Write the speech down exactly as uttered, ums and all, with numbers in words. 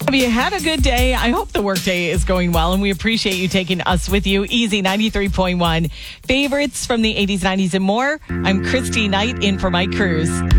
Have you had a good day? I hope the workday is going well, and we appreciate you taking us with you. Easy ninety-three point one. Favorites from the eighties, nineties, and more. I'm Christy Knight in for Mike Cruz.